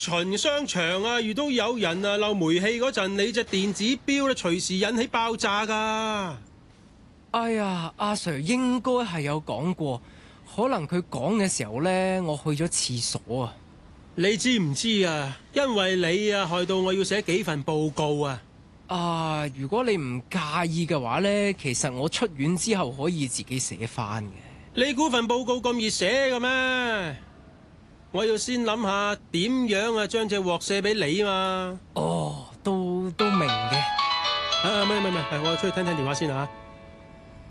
巡商場啊，遇到有人啊漏煤氣嗰陣，你隻電子錶咧隨時引起爆炸㗎。 哎呀，阿 Sir 應該係有講過，可能佢講嘅時候呢，我去咗廁所啊。 你知唔知啊？因為你啊，害到我要寫幾份報告啊。 如果你唔介意嘅話呢，其實我出院之後可以自己寫返嘅。 你估份報告咁易寫嘅咩？我要先諗下點樣啊，將隻鑊卸俾你嘛。 哦，都明嘅。 唔係，我出去聽聽電話先啊。